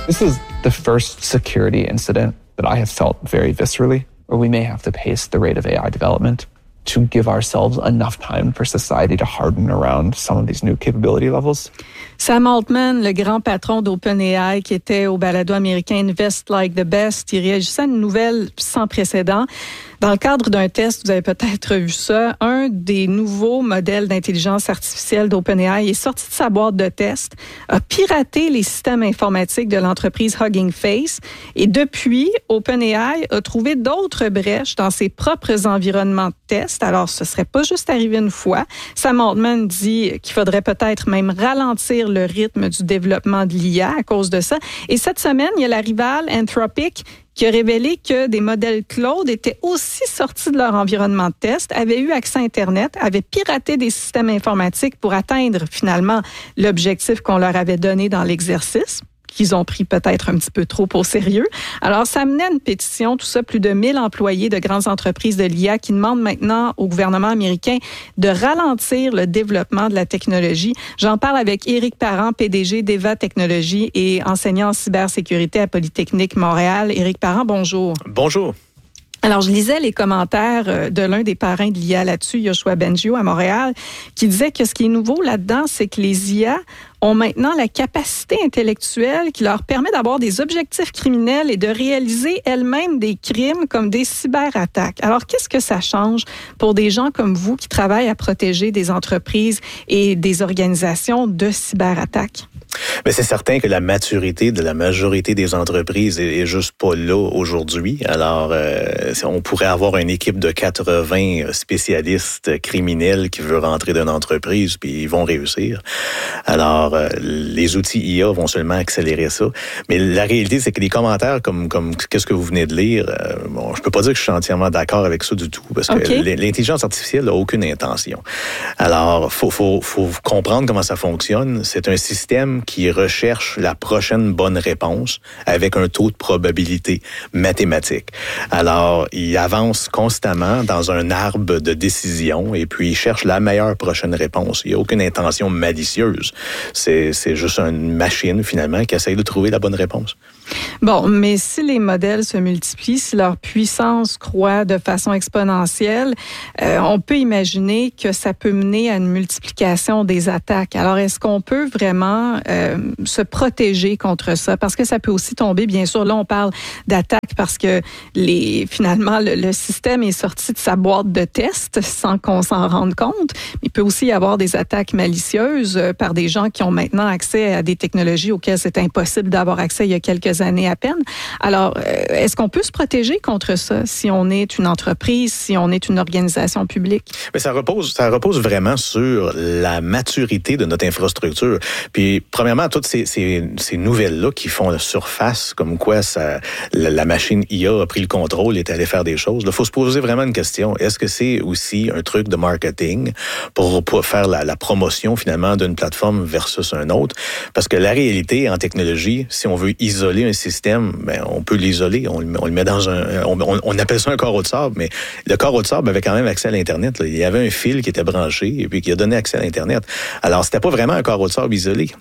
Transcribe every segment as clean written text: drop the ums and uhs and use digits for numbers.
This is the first security incident that I have felt very viscerally, where we may have to pace the rate of AI development to give ourselves enough time for society to harden around some of these new capability levels. Sam Altman, le grand patron d'OpenAI qui était au balado américain Invest Like the Best, il réagissait à une nouvelle sans précédent. Dans le cadre d'un test, vous avez peut-être vu ça, un des nouveaux modèles d'intelligence artificielle d'OpenAI est sorti de sa boîte de test, a piraté les systèmes informatiques de l'entreprise Hugging Face et depuis, OpenAI a trouvé d'autres brèches dans ses propres environnements de test. Alors, ce serait pas juste arrivé une fois. Sam Altman dit qu'il faudrait peut-être même ralentir le rythme du développement de l'IA à cause de ça. Et cette semaine, il y a la rivale Anthropic qui a révélé que des modèles Claude étaient aussi sortis de leur environnement de test, avaient eu accès à Internet, avaient piraté des systèmes informatiques pour atteindre finalement l'objectif qu'on leur avait donné dans l'exercice, qu'ils ont pris peut-être un petit peu trop au sérieux. Alors, ça menait à une pétition, tout ça, plus de 1000 employés de grandes entreprises de l'IA qui demandent maintenant au gouvernement américain de ralentir le développement de la technologie. J'en parle avec Éric Parent, PDG d'Eva Technologies et enseignant en cybersécurité à Polytechnique Montréal. Éric Parent, bonjour. Bonjour. Alors, je lisais les commentaires de l'un des parrains de l'IA là-dessus, Yoshua Bengio à Montréal, qui disait que ce qui est nouveau là-dedans, c'est que les IA ont maintenant la capacité intellectuelle qui leur permet d'avoir des objectifs criminels et de réaliser elles-mêmes des crimes comme des cyberattaques. Alors, qu'est-ce que ça change pour des gens comme vous qui travaillent à protéger des entreprises et des organisations de cyberattaques? Mais c'est certain que la maturité de la majorité des entreprises est juste pas là aujourd'hui. Alors, on pourrait avoir une équipe de 80 spécialistes criminels qui veulent rentrer dans une entreprise, puis ils vont réussir. Alors, les outils IA vont seulement accélérer ça. Mais la réalité, c'est que les commentaires comme qu'est-ce que vous venez de lire, bon, je peux pas dire que je suis entièrement d'accord avec ça du tout, parce que l'intelligence artificielle n'a aucune intention. Alors, faut comprendre comment ça fonctionne. C'est un système qui recherche la prochaine bonne réponse avec un taux de probabilité mathématique. Alors, il avance constamment dans un arbre de décision et puis il cherche la meilleure prochaine réponse. Il n'y a aucune intention malicieuse. C'est juste une machine, finalement, qui essaye de trouver la bonne réponse. Bon, mais si les modèles se multiplient, si leur puissance croît de façon exponentielle, on peut imaginer que ça peut mener à une multiplication des attaques. Alors, est-ce qu'on peut vraiment se protéger contre ça? Parce que ça peut aussi tomber, bien sûr, là, on parle d'attaques parce que finalement, le système est sorti de sa boîte de test sans qu'on s'en rende compte. Il peut aussi y avoir des attaques malicieuses par des gens qui ont maintenant accès à des technologies auxquelles c'était impossible d'avoir accès il y a quelques années à peine. Alors, est-ce qu'on peut se protéger contre ça si on est une entreprise, si on est une organisation publique? Mais ça repose vraiment sur la maturité de notre infrastructure. Puis, premièrement, toutes ces nouvelles-là qui font surface, comme quoi la machine IA a pris le contrôle et est allée faire des choses, il faut se poser vraiment une question. Est-ce que c'est aussi un truc de marketing pour faire la promotion, finalement, d'une plateforme versus un autre? Parce que la réalité, en technologie, si on veut isoler un système, ben, on peut l'isoler. On le met dans on appelle ça un carreau de sable, mais le carreau de sable avait quand même accès à l'Internet. Là. Il y avait un fil qui était branché et puis qui a donné accès à l'Internet. Alors, c'était pas vraiment un carreau de sable isolé.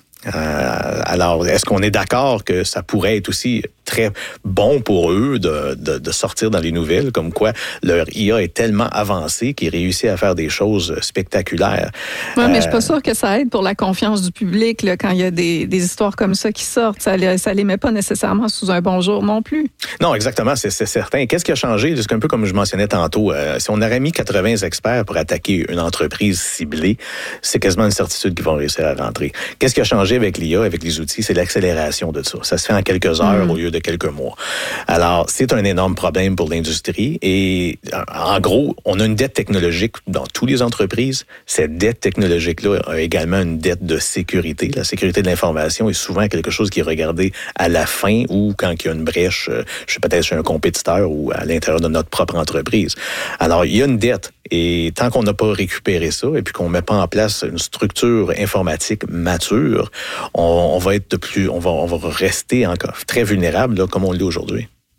Alors, est-ce qu'on est d'accord que ça pourrait être aussi très bon pour eux de sortir dans les nouvelles, comme quoi leur IA est tellement avancée qu'ils réussissent à faire des choses spectaculaires? Oui, mais je suis pas sûre que ça aide pour la confiance du public là, quand il y a des histoires comme ça qui sortent. Ça les met pas nécessairement sous un bon jour non plus. Non, exactement, c'est certain. Qu'est-ce qui a changé? C'est un peu comme je mentionnais tantôt. Si on aurait mis 80 experts pour attaquer une entreprise ciblée, c'est quasiment une certitude qu'ils vont réussir à rentrer. Qu'est-ce qui a changé avec l'IA, avec les outils? C'est l'accélération de ça. Ça se fait en quelques heures au lieu de quelques mois. Alors, c'est un énorme problème pour l'industrie et en gros, on a une dette technologique dans toutes les entreprises. Cette dette technologique-là a également une dette de sécurité. La sécurité de l'information est souvent quelque chose qui est regardé à la fin ou quand il y a une brèche, peut-être chez un compétiteur ou à l'intérieur de notre propre entreprise. Alors, il y a une dette. Et tant qu'on n'a pas récupéré ça et puis qu'on met pas en place une structure informatique mature, on va rester encore très vulnérable là, comme on l'est aujourd'hui.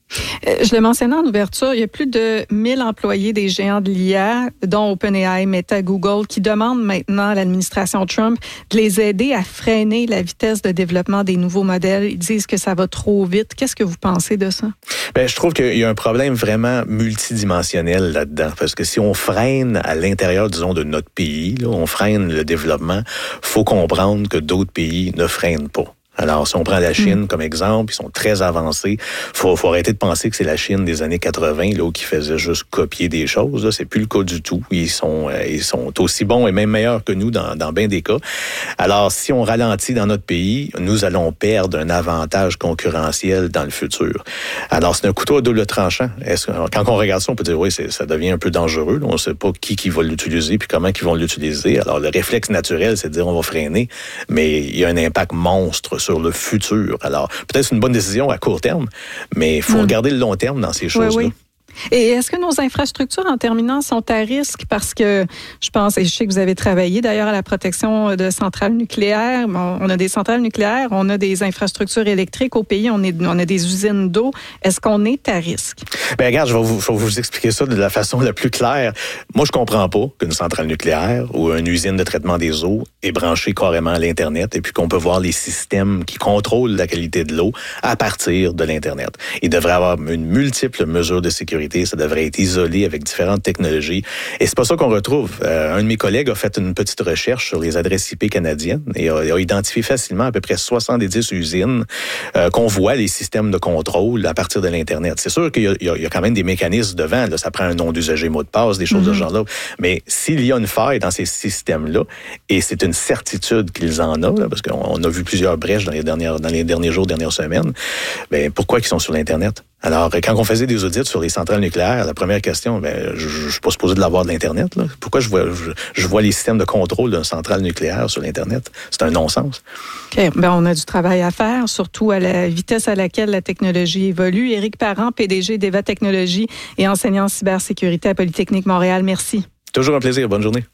Je le mentionnais en ouverture, il y a plus de 1000 employés des géants de l'IA, dont OpenAI, Meta, Google, qui demandent maintenant à l'administration Trump de les aider à freiner la vitesse de développement des nouveaux modèles. Ils disent que ça va trop vite. Qu'est-ce que vous pensez de ça? Bien, je trouve qu'il y a un problème vraiment multidimensionnel là-dedans. Parce que si on freine à l'intérieur, disons, de notre pays, là, on freine le développement, faut comprendre que d'autres pays ne freinent pas. Alors, si on prend la Chine comme exemple, ils sont très avancés. Faut arrêter de penser que c'est la Chine des années 80 là, qui faisait juste copier des choses. Là. C'est plus le cas du tout. Ils sont aussi bons et même meilleurs que nous dans bien des cas. Alors, si on ralentit dans notre pays, nous allons perdre un avantage concurrentiel dans le futur. Alors, c'est un couteau à double tranchant. Quand on regarde ça, on peut dire, oui, ça devient un peu dangereux. Là. On ne sait pas qui va l'utiliser puis comment ils vont l'utiliser. Alors, le réflexe naturel, c'est de dire on va freiner, mais il y a un impact monstre sur le futur. Alors, peut-être c'est une bonne décision à court terme, mais il faut regarder le long terme dans ces choses-là. Oui. Et est-ce que nos infrastructures, en terminant, sont à risque? Parce que je pense, et je sais que vous avez travaillé d'ailleurs à la protection de centrales nucléaires. On a des centrales nucléaires, on a des infrastructures électriques au pays, on a des usines d'eau. Est-ce qu'on est à risque? Bien, regarde, je vais vous expliquer ça de la façon la plus claire. Moi, je comprends pas qu'une centrale nucléaire ou une usine de traitement des eaux est branchée carrément à l'Internet et puis qu'on peut voir les systèmes qui contrôlent la qualité de l'eau à partir de l'Internet. Il devrait y avoir une multiple mesure de sécurité. Ça devrait être isolé avec différentes technologies. Et c'est pas ça qu'on retrouve. Un de mes collègues a fait une petite recherche sur les adresses IP canadiennes et a identifié facilement à peu près 70 usines qu'on voit les systèmes de contrôle à partir de l'Internet. C'est sûr qu'il y a quand même des mécanismes devant. Là, ça prend un nom d'usager, mot de passe, des choses de ce genre-là. Mais s'il y a une faille dans ces systèmes-là, et c'est une certitude qu'ils en ont, là, parce qu'on a vu plusieurs brèches dans les derniers jours, dernières semaines, bien, pourquoi ils sont sur l'Internet? Alors, quand on faisait des audits sur les centrales nucléaires, la première question, je suis pas supposé de l'avoir de l'Internet. Là. Pourquoi je vois les systèmes de contrôle d'une centrale nucléaire sur l'Internet? C'est un non-sens. OK. On a du travail à faire, surtout à la vitesse à laquelle la technologie évolue. Éric Parent, PDG d'Eva Technologies et enseignant en cybersécurité à Polytechnique Montréal. Merci. Toujours un plaisir. Bonne journée.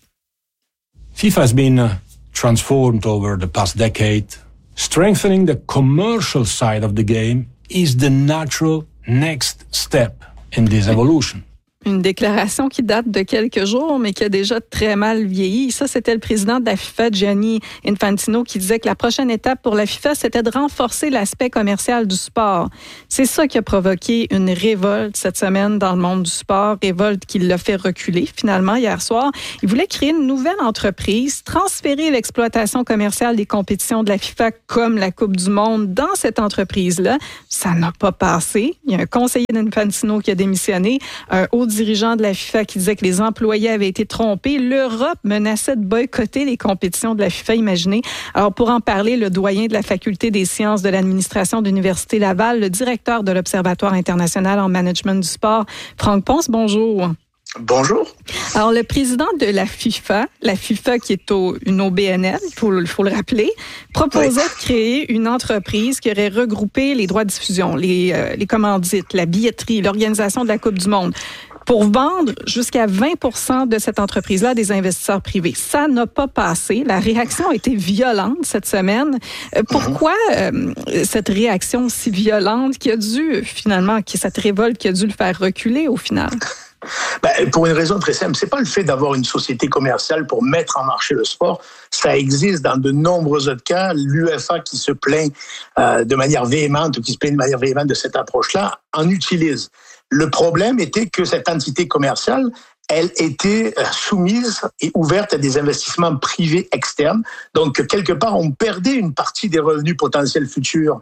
FIFA has been transformed over the past decade. Strengthening the commercial side of the game is the natural next step in this evolution. Une déclaration qui date de quelques jours, mais qui a déjà très mal vieilli. Ça, c'était le président de la FIFA, Gianni Infantino, qui disait que la prochaine étape pour la FIFA, c'était de renforcer l'aspect commercial du sport. C'est ça qui a provoqué une révolte cette semaine dans le monde du sport, révolte qui l'a fait reculer finalement hier soir. Il voulait créer une nouvelle entreprise, transférer l'exploitation commerciale des compétitions de la FIFA comme la Coupe du Monde dans cette entreprise-là. Ça n'a pas passé. Il y a un conseiller d'Infantino qui a démissionné, un haut dirigeant de la FIFA qui disait que les employés avaient été trompés. L'Europe menaçait de boycotter les compétitions de la FIFA, imaginez. Alors, pour en parler, le doyen de la Faculté des sciences de l'administration de l'Université Laval, le directeur de l'Observatoire international en management du sport, Franck Ponce, bonjour. Bonjour. Alors, le président de la FIFA qui est une OBNL, il faut le rappeler, proposait de créer une entreprise qui aurait regroupé les droits de diffusion, les commandites, la billetterie, l'organisation de la Coupe du Monde, pour vendre jusqu'à 20% de cette entreprise-là à des investisseurs privés. Ça n'a pas passé. La réaction a été violente cette semaine. Pourquoi cette réaction si violente cette révolte qui a dû le faire reculer au final? Pour une raison très simple, c'est pas le fait d'avoir une société commerciale pour mettre en marché le sport. Ça existe dans de nombreux autres cas. L'UEFA qui se plaint de manière véhémente ou qui se plaint de manière véhémente de cette approche-là en utilise. Le problème était que cette entité commerciale, elle était soumise et ouverte à des investissements privés externes. Donc, quelque part, on perdait une partie des revenus potentiels futurs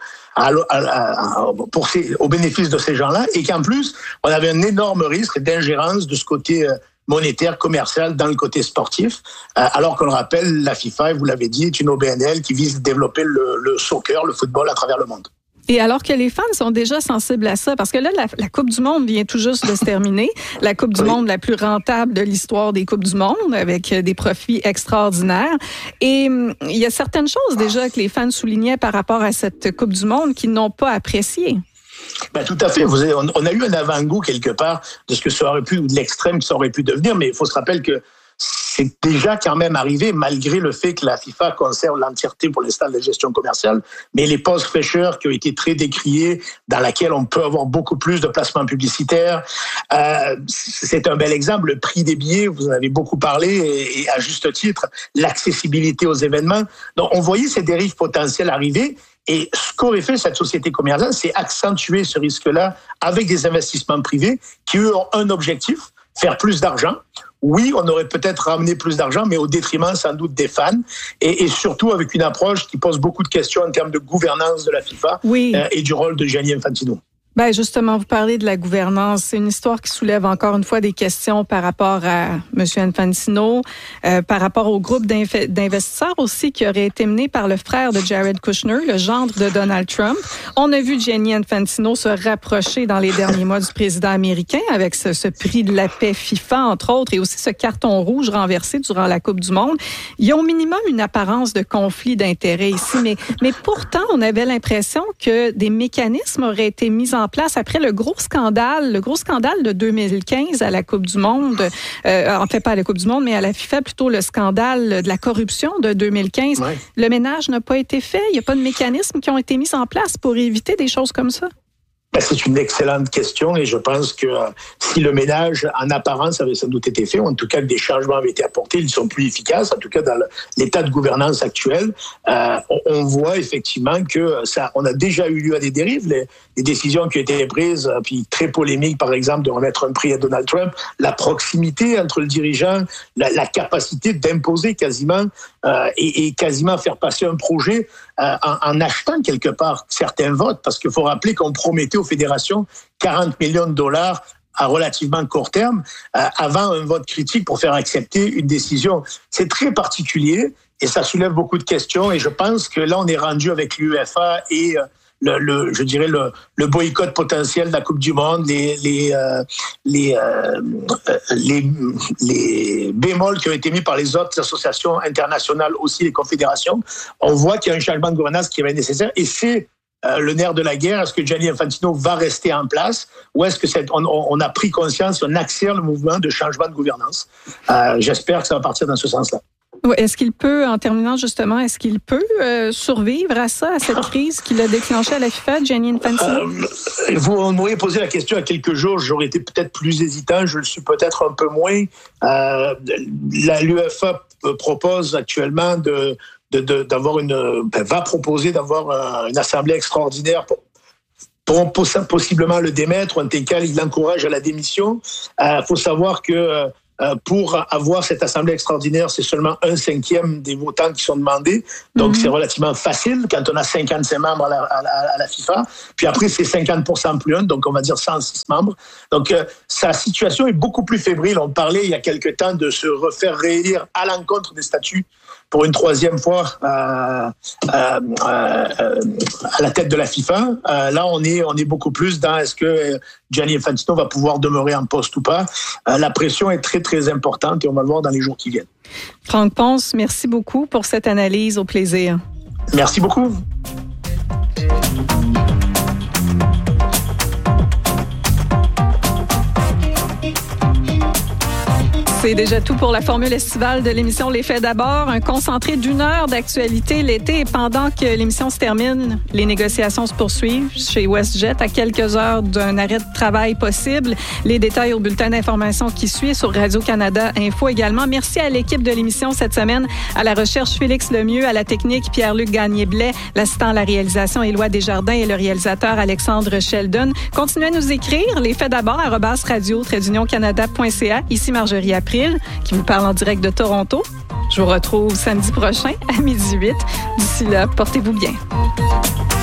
au bénéfice de ces gens-là et qu'en plus, on avait un énorme risque d'ingérence de ce côté monétaire, commercial dans le côté sportif, alors qu'on le rappelle, la FIFA, vous l'avez dit, est une OBNL qui vise à développer le soccer, le football à travers le monde. Et alors que les fans sont déjà sensibles à ça, parce que là, la Coupe du Monde vient tout juste de se terminer, la Coupe du Monde la plus rentable de l'histoire des Coupes du Monde, avec des profits extraordinaires. Et il y a certaines choses déjà que les fans soulignaient par rapport à cette Coupe du Monde qu'ils n'ont pas appréciées. Tout à fait. On a eu un avant-goût quelque part de ce que ça aurait pu, ou de l'extrême que ça aurait pu devenir, mais il faut se rappeler que c'est déjà quand même arrivé, malgré le fait que la FIFA conserve l'entièreté pour l'instant de la gestion commerciale, mais les postes fraîcheurs qui ont été très décriés, dans laquelle on peut avoir beaucoup plus de placements publicitaires, c'est un bel exemple. Le prix des billets, vous en avez beaucoup parlé, et à juste titre, l'accessibilité aux événements. Donc, on voyait ces dérives potentielles arriver. Et ce qu'aurait fait cette société commerciale, c'est accentuer ce risque-là avec des investissements privés qui, eux, ont un objectif, faire plus d'argent. Oui, on aurait peut-être ramené plus d'argent, mais au détriment sans doute des fans, et surtout avec une approche qui pose beaucoup de questions en termes de gouvernance de la FIFA et du rôle de Gianni Infantino. Ben justement, vous parlez de la gouvernance. C'est une histoire qui soulève encore une fois des questions par rapport à M. Infantino, par rapport au groupe d'investisseurs aussi qui aurait été mené par le frère de Jared Kushner, le gendre de Donald Trump. On a vu Gianni Infantino se rapprocher dans les derniers mois du président américain avec ce prix de la paix FIFA, entre autres, et aussi ce carton rouge renversé durant la Coupe du Monde. Il y a au minimum une apparence de conflit d'intérêts ici, mais pourtant, on avait l'impression que des mécanismes auraient été mis en place après le gros scandale de 2015 à la Coupe du Monde, en fait pas à la Coupe du Monde, mais à la FIFA, plutôt le scandale de la corruption de 2015. Ouais. Le ménage n'a pas été fait, il n'y a pas de mécanismes qui ont été mis en place pour éviter des choses comme ça. C'est une excellente question et je pense que si le ménage, en apparence, avait sans doute été fait, ou en tout cas que des changements avaient été apportés, ils sont plus efficaces, en tout cas dans l'état de gouvernance actuel, on voit effectivement que on a déjà eu lieu à des dérives, les décisions qui ont été prises, puis très polémiques, par exemple, de remettre un prix à Donald Trump, la proximité entre le dirigeant, la capacité d'imposer quasiment et quasiment faire passer un projet en achetant quelque part certains votes, parce qu'il faut rappeler qu'on promettait aux fédérations 40 millions de dollars à relativement court terme avant un vote critique pour faire accepter une décision. C'est très particulier et ça soulève beaucoup de questions et je pense que là on est rendu avec l'UEFA et le boycott potentiel de la Coupe du Monde, les bémols qui ont été mis par les autres associations internationales, aussi les confédérations. On voit qu'il y a un changement de gouvernance qui est nécessaire et c'est le nerf de la guerre. Est-ce que Gianni Infantino va rester en place ou est-ce que on a pris conscience, on accélère le mouvement de changement de gouvernance? J'espère que ça va partir dans ce sens-là. Est-ce qu'il peut, en terminant justement, survivre à ça, à cette crise qu'il a déclenchée à la FIFA, Gianni Infantino? Vous m'auriez posé la question il y a quelques jours, j'aurais été peut-être plus hésitant, je le suis peut-être un peu moins. L'UEFA propose actuellement va proposer d'avoir une assemblée extraordinaire pour possiblement le démettre, ou en tel cas, il encourage à la démission. Faut savoir que pour avoir cette assemblée extraordinaire, c'est seulement 1/5 des votants qui sont demandés. Donc, c'est relativement facile quand on a 55 membres à la FIFA. Puis après, c'est 50% plus 1, donc on va dire 106 membres. Donc, sa situation est beaucoup plus fébrile. On parlait il y a quelque temps de se refaire réélire à l'encontre des statuts pour une 3e fois à la tête de la FIFA. Là, on est beaucoup plus dans est-ce que Gianni Infantino va pouvoir demeurer en poste ou pas. La pression est très, très importante et on va le voir dans les jours qui viennent. Franck Ponce, merci beaucoup pour cette analyse. Au plaisir. Merci beaucoup. C'est déjà tout pour la formule estivale de l'émission Les Faits d'abord. Un concentré d'1 heure d'actualité l'été. Et pendant que l'émission se termine, les négociations se poursuivent chez WestJet à quelques heures d'un arrêt de travail possible. Les détails au bulletin d'information qui suit sur Radio-Canada Info également. Merci à l'équipe de l'émission cette semaine. À la recherche, Félix Lemieux. À la technique, Pierre-Luc Gagné-Blais. L'assistant à la réalisation, Éloi Desjardins. Et le réalisateur, Alexandre Sheldon. Continuez à nous écrire. Les Faits d'abord, @radio-canada.ca. Ici Marjorie April, qui vous parle en direct de Toronto. Je vous retrouve samedi prochain à 12h08. D'ici là, portez-vous bien.